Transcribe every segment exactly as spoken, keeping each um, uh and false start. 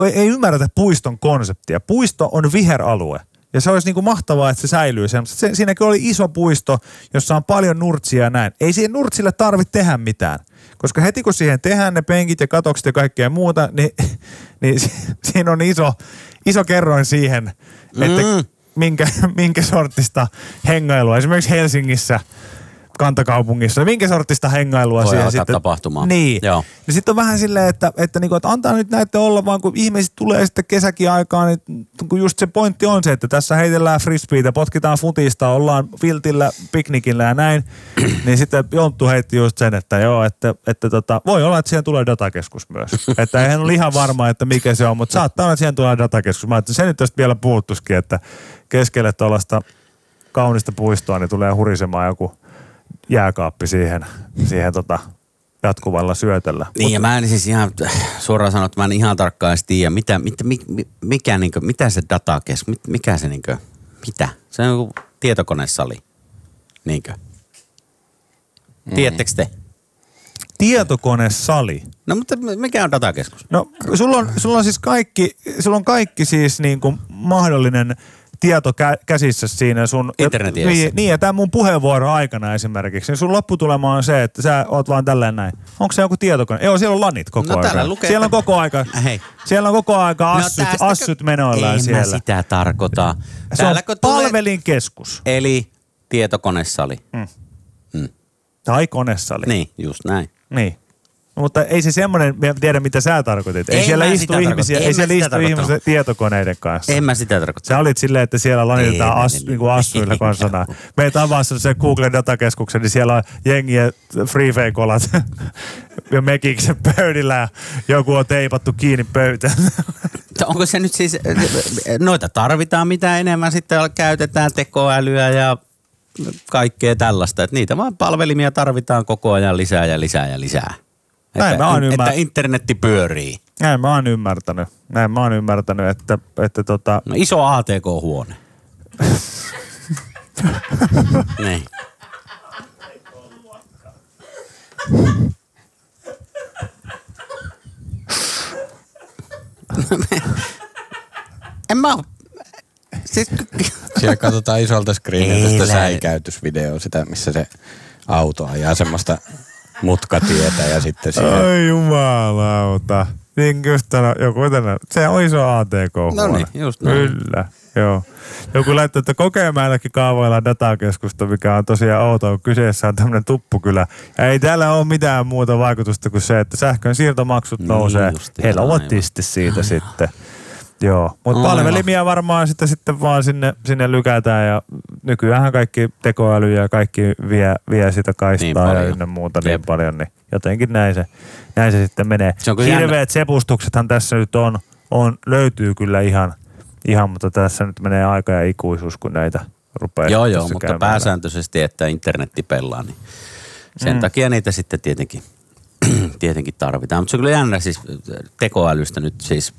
ei, ei ymmärretä puiston konseptia. Puisto on viheralue. Ja se olisi niin kuin mahtavaa, että se säilyy. Se, siinäkin oli iso puisto, jossa on paljon nurtsia ja näin. Ei siihen nurtsille tarvitse tehdä mitään. Koska heti kun siihen tehdään ne penkit ja katokset ja kaikkea muuta, niin, niin siinä on iso, iso kerroin siihen, että mm. minkä, minkä sortista hengailua. Esimerkiksi Helsingissä, kantakaupungissa, minkä sortista hengailua voi siihen sitten tapahtumaan. Niin. Joo. Ja sitten on vähän silleen, että, että, niinku, että antaa nyt näitä olla, vaan kun ihmiset tulee sitten kesäkin aikaan, niin kun just se pointti on se, että tässä heitellään frisbeitä, potkitaan futista, ollaan viltillä, piknikillä ja näin, niin sitten Jonttu heitti just sen, että joo, että, että tota, voi olla, että siihen tulee datakeskus myös. Että eihän ole ihan varma, että mikä se on, mutta saattaa olla, että siihen tulee datakeskus. Mä ajattelin, se nyt tästä vielä puuttuisikin, että keskelle tuollaista kaunista puistoa, niin tulee hurisemaan joku jääkaappi siihen, siihen tota jatkuvalla syötöllä. Niin Mut, ja mä en siis ihan, suoraan sanoa, että mä en ihan tarkkaan edes tiedä, mitä, mitä, mikä, niinkö, mitä se datakeskus, mikä se niinkö, mitä? Se on joku tietokonesali, niinkö? Mm. Tiedättekö te? Tietokonesali? No mutta mikä on datakeskus? No sulla on, sulla on siis kaikki, sulla on kaikki siis niinku mahdollinen tieto käsissä siinä sun... Internetin niin, niin, ja tämän mun puheenvuoron aikana esimerkiksi, niin sun lopputulema on se, että sä oot vaan tälleen näin. Onko se joku tietokone? Joo, siellä on lanit koko no, ajan. Lukee, siellä on koko aika, hei. Siellä on koko aika assut, no, assut menoillaan ei siellä. Ei mä sitä tarkoita. Se on palvelinkeskus. Eli tietokonesali. Mm. Mm. Tai konesali. Niin, just näin. Niin. Mutta ei se semmoinen, mä tiedä mitä sä tarkoitit. Ei en siellä istu ihmisiä, ei siellä istu ihmisiä tietokoneiden kanssa. En mä sitä tarkoita. Sä olit silleen, että siellä lanitetaan as, niin kuin assuilla konsana. Meitä avasi se Google datakeskuksen, niin siellä on jengiä freefake-kolat ja mekiksen pöydillä ja joku on teipattu kiinni pöytään. Onko se nyt siis, noita tarvitaan mitä enemmän, sitten käytetään tekoälyä ja kaikkea tällaista. Että niitä vaan palvelimia tarvitaan koko ajan lisää ja lisää ja lisää. Näin että, mä oon ymmär... että internetti pyörii. Näin mä oon ymmärtänyt. Näin mä oon ymmärtänyt, että, että tota... No iso A T K-huone. Niin. En mä oo... Siis... Siellä katsotaan isolta screeniltä sitä säikäytysvideoa, sitä missä se auto ajaa semmoista mutkatietä ja sitten siihen... Ai jumalauta. Niin just tänä, joku tänä, se on iso A T K-huone. No niin, just näin. Kyllä, joo. Joku laittoi, että Kokemäelläkin kaavoillaan datakeskusta, mikä on tosiaan outoa, kun kyseessä on tämmöinen tuppukylä. Ja ei täällä ole mitään muuta vaikutusta kuin se, että sähkön siirtomaksut niin, nousee helvatisti siitä aivan. Sitten. Joo, mutta palvelimia varmaan sitten, sitten vaan sinne, sinne lykätään ja nykyäänhän kaikki tekoäly ja kaikki vie, vie sitä kaistaa niin ja ynnä muuta niin Jep. paljon, niin jotenkin näin se, näin se sitten menee. Se hirveät jännä. Sepustuksethan tässä nyt on, on, löytyy kyllä ihan, ihan, mutta tässä nyt menee aika ja ikuisuus, kun näitä rupeaa. Joo, joo, mutta käymään. Pääsääntöisesti, että internetti pelaa, niin sen mm. takia niitä sitten tietenkin, tietenkin tarvitaan. Mutta se on kyllä jännä siis tekoälystä nyt siis...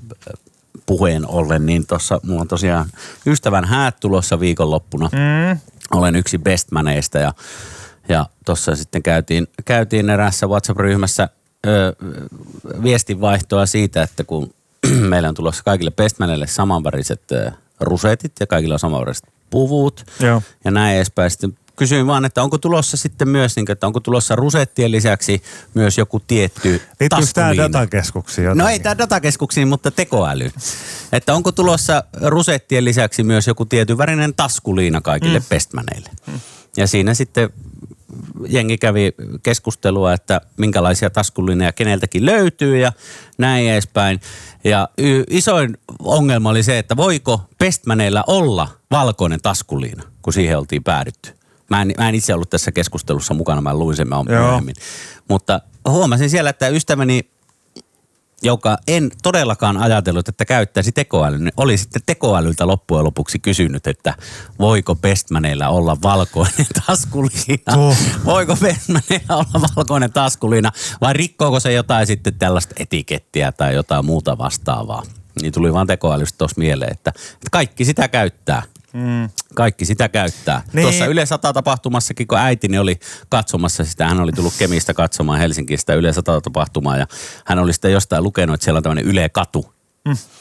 puheen ollen, niin tuossa mulla on tosiaan ystävän häät tulossa viikonloppuna. Mm. Olen yksi bestmaneista ja, ja tuossa sitten käytiin, käytiin eräässä WhatsApp-ryhmässä ö, viestinvaihtoa siitä, että kun meillä on tulossa kaikille bestmaneille samanväriset ö, rusetit ja kaikilla on samanväriset puvut Joo. ja näin edespäin. Sitten kysyin vaan, että onko tulossa sitten myös, niin, että onko tulossa rusettien lisäksi myös joku tietty taskuliina. Liittyykö tämä datakeskuksiin jotenkin? No ei tämä datakeskuksiin, mutta tekoäly. Että onko tulossa rusettien lisäksi myös joku tietyn värinen taskuliina kaikille mm. bestmaneille. Mm. Ja siinä sitten jengi kävi keskustelua, että minkälaisia taskuliineja keneltäkin löytyy ja näin edespäin. Ja y- isoin ongelma oli se, että voiko bestmaneilla olla valkoinen taskuliina, kun siihen oltiin päädytty. Mä en, mä en itse ollut tässä keskustelussa mukana, mä luin sen mä myöhemmin. Mutta huomasin siellä, että ystäväni, joka en todellakaan ajatellut, että käyttäisi tekoälyä, niin oli sitten tekoälyltä loppujen lopuksi kysynyt, että voiko bestmaneilla olla valkoinen taskuliina? Oh. Voiko bestmaneilla olla valkoinen taskuliina vai rikkooko se jotain sitten tällaista etikettiä tai jotain muuta vastaavaa? Niin tuli vaan tekoälystä tuossa mieleen, että, että kaikki sitä käyttää. Mm. Kaikki sitä käyttää. Niin. Tuossa Yle sata -tapahtumassakin, kun äitini oli katsomassa sitä, hän oli tullut Kemistä katsomaan Helsinkiin sitä Yle sata -tapahtumaa ja hän oli sitten jostain lukenut, että siellä on tämmöinen Yle Katu. Mm.